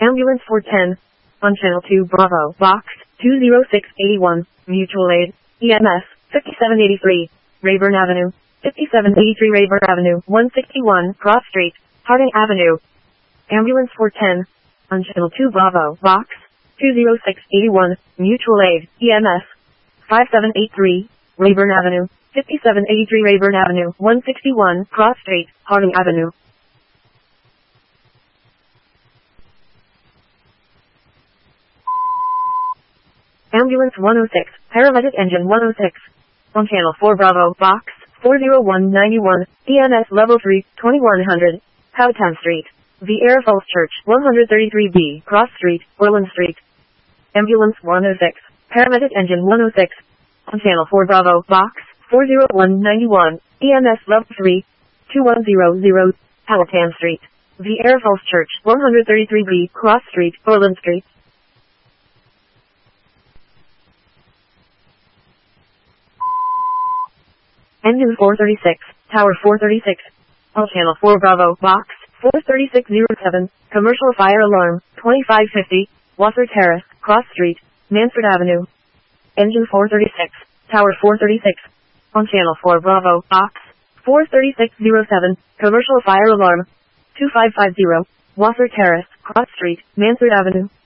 Ambulance 410. On Channel 2 Bravo, Box 20681, Mutual Aid, EMS, 5783, Rayburn Avenue, 5783 Rayburn Avenue, 161, Cross Street, Harding Avenue. Ambulance 410. On Channel 2 Bravo, Box 20681, Mutual Aid, EMS, 5783, Rayburn Avenue, 5783 Rayburn Avenue, 161, Cross Street, Harding Avenue. Ambulance 106, Paramedic Engine 106. On Channel 4 Bravo, Box 40191, EMS Level 3, 2100, Cowtown Street, The Air Falls Church, 133B, Cross Street, Orland Street. Ambulance 106, Paramedic Engine 106. On Channel 4 Bravo, Box 40191, EMS Level 3, 2100, Powhatan Street, The Air Falls Church, 133B, Cross Street, Orland Street. Engine 436, Tower 436. On Channel 4 Bravo, Box 43607, Commercial Fire Alarm, 2550, Wasser Terrace, Cross Street, Mansford Avenue. Engine 436, Tower 436. On Channel 4 Bravo, Box 43607, Commercial Fire Alarm, 2550, Wasser Terrace, Cross Street, Mansford Avenue.